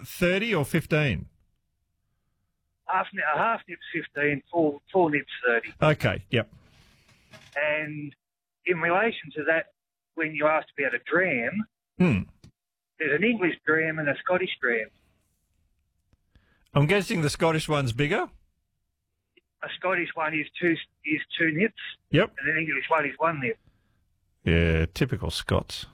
30 or 15? Half nip's 15, full nip's 30. Okay, yep. And in relation to that, when you asked about a dram, there's an English dram and a Scottish dram. I'm guessing the Scottish one's bigger? A Scottish one is two nips. Yep. And an English one is one nip. Yeah, typical Scots.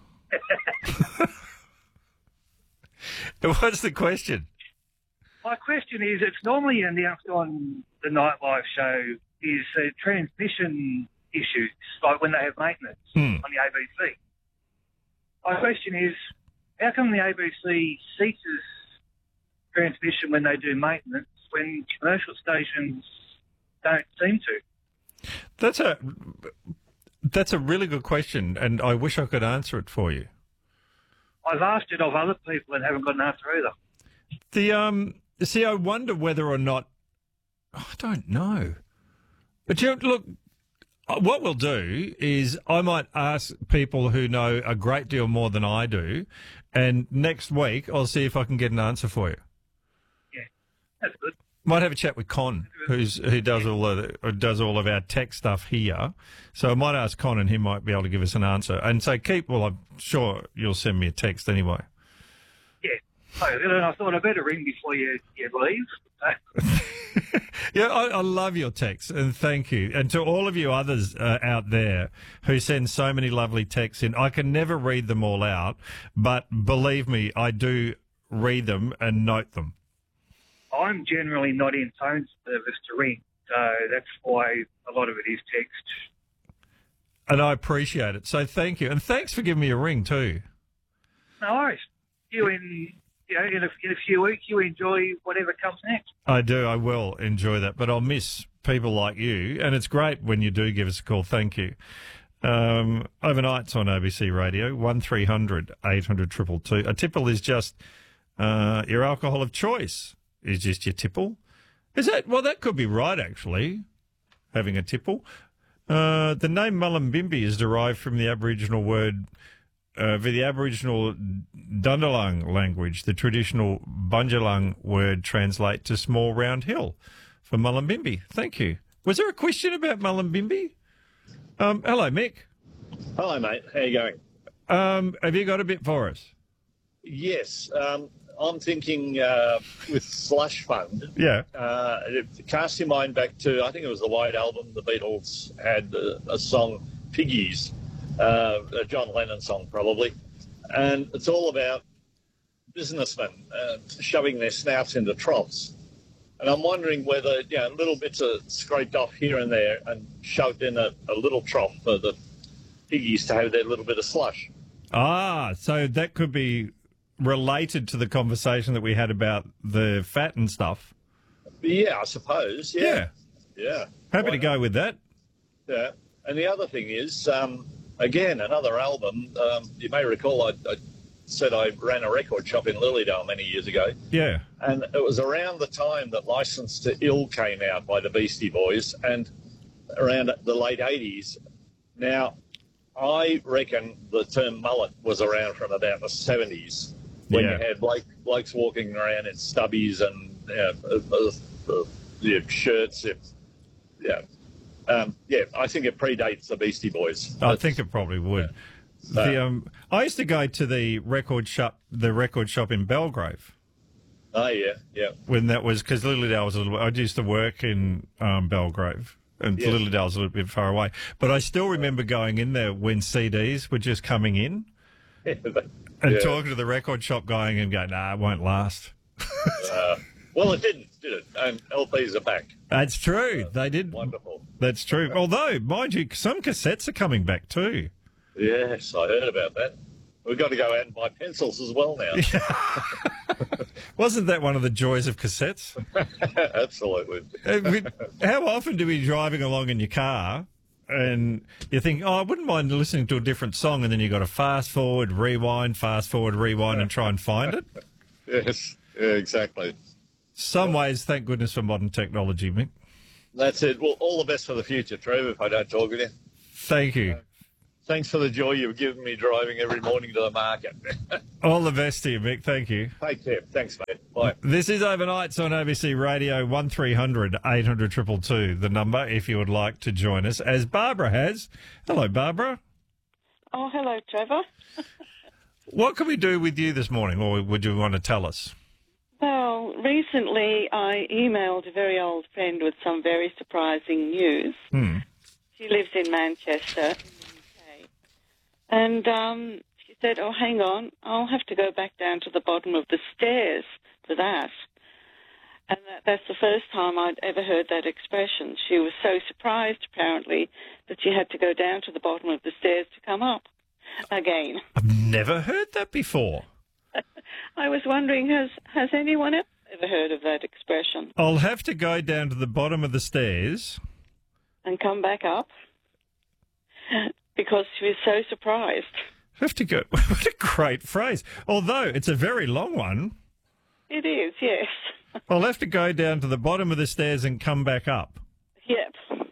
What's the question? My question is, it's normally announced on the Nightlife show, is transmission issues, like when they have maintenance on the ABC. My question is, how come the ABC ceases transmission when they do maintenance when commercial stations don't seem to? That's a really good question, and I wish I could answer it for you. I've asked it of other people and haven't got an answer either. See, I wonder whether or not... I don't know. But, look, what we'll do is I might ask people who know a great deal more than I do, and next week I'll see if I can get an answer for you. Yeah, that's good. Might have a chat with Con, who does all of our tech stuff here. So I might ask Con, and he might be able to give us an answer. And so I'm sure you'll send me a text anyway. Yeah. And I thought I'd better ring before you leave. Yeah, I love your texts, and thank you. And to all of you others out there who send so many lovely texts in, I can never read them all out, but believe me, I do read them and note them. I'm generally not in phone service to ring, so that's why a lot of it is text. And I appreciate it. So thank you. And thanks for giving me a ring too. No worries. In a few weeks, you enjoy whatever comes next. I do. I will enjoy that. But I'll miss people like you. And it's great when you do give us a call. Thank you. Overnights on ABC Radio, 1300 800 222. A tipple is just your alcohol of choice. Is just your tipple. Is that? Well, that could be right, actually, having a tipple. The name Mullumbimby is derived from the Aboriginal word, the Aboriginal Dundalung language. The traditional Bunjalung word translates to small round hill for Mullumbimby. Thank you. Was there a question about Mullumbimby? Hello, Mick. Hello, mate. How you going? Have you got a bit for us? Yes. I'm thinking with Slush Fund. Yeah. Cast your mind back to, I think it was the White Album. The Beatles had a song, Piggies, a John Lennon song probably. And it's all about businessmen shoving their snouts into troughs. And I'm wondering whether, little bits are scraped off here and there and shoved in a little trough for the piggies to have their little bit of slush. Ah, so that could be related to the conversation that we had about the fat and stuff. Yeah, I suppose. Yeah. Happy to go with that. Yeah. And the other thing is, again, another album. You may recall I said I ran a record shop in Lilydale many years ago. Yeah. And it was around the time that License to Ill came out by the Beastie Boys, and around the late 80s. Now, I reckon the term mullet was around from about the 70s. When you had blokes walking around in stubbies and shirts. I think it predates the Beastie Boys. I think it probably would. Yeah. I used to go to the record shop in Belgrave. Oh, yeah. When that was, because Lilydale was I used to work in Belgrave, and Lilydale's a little bit far away. But I still remember going in there when CDs were just coming in. And talking to the record shop going and going, nah, it won't last. Well, it didn't, did it? And LPs are back. That's true. They did. Wonderful. That's true. Although, mind you, some cassettes are coming back too. Yes, I heard about that. We've got to go out and buy pencils as well now. Wasn't that one of the joys of cassettes? Absolutely. How often do we be driving along in your car and you think, I wouldn't mind listening to a different song, and then you got to fast forward, rewind, and try and find it? Yes, exactly. Some ways, thank goodness for modern technology, Mick. That's it. Well, all the best for the future, Trev, if I don't talk with you. Thank you. Thanks for the joy you've given me driving every morning to the market. All the best to you, Mick. Thank you. Take care. Thanks, mate. Bye. This is Overnights on ABC Radio, 1300 800 222, the number if you would like to join us, as Barbara has. Hello, Barbara. Oh, hello, Trevor. What can we do with you this morning, or would you want to tell us? Well, recently I emailed a very old friend with some very surprising news. She lives in Manchester, in the UK. And she said, oh, hang on, I'll have to go back down to the bottom of the stairs for that. And that's the first time I'd ever heard that expression. She was so surprised, apparently, that she had to go down to the bottom of the stairs to come up again. I've never heard that before. I was wondering, has anyone else ever heard of that expression? I'll have to go down to the bottom of the stairs. And come back up? Because she was so surprised. Have to go. What a great phrase. Although it's a very long one. It is, yes. I'll have to go down to the bottom of the stairs and come back up. Yep.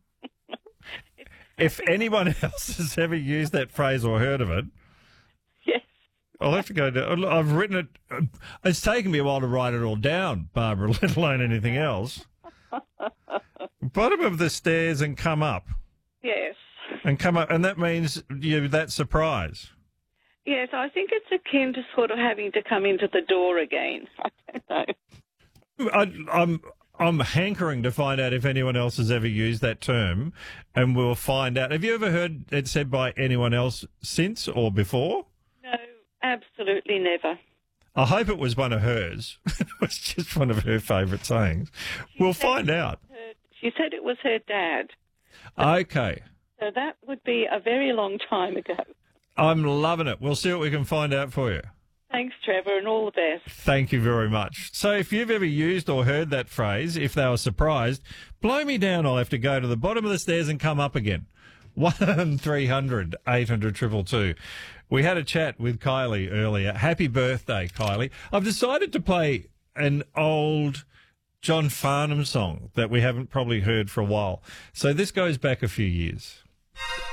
If anyone else has ever used that phrase or heard of it, Yes. I'll have to go down. I've written it. It's taken me a while to write it all down, Barbara, let alone anything else. Bottom of the stairs and come up. Yes. And come up, and that means you that surprise. Yes, I think it's akin to sort of having to come into the door again. I don't know. I'm hankering to find out if anyone else has ever used that term, and we'll find out. Have you ever heard it said by anyone else since or before? No, absolutely never. I hope it was one of hers. It was just one of her favourite sayings. We'll find out. She said it was her dad. Okay. So that would be a very long time ago. I'm loving it. We'll see what we can find out for you. Thanks, Trevor, and all the best. Thank you very much. So if you've ever used or heard that phrase, if they were surprised, blow me down, I'll have to go to the bottom of the stairs and come up again. 1300 800 222. We had a chat with Kylie earlier. Happy birthday, Kylie. I've decided to play an old John Farnham song that we haven't probably heard for a while. So this goes back a few years.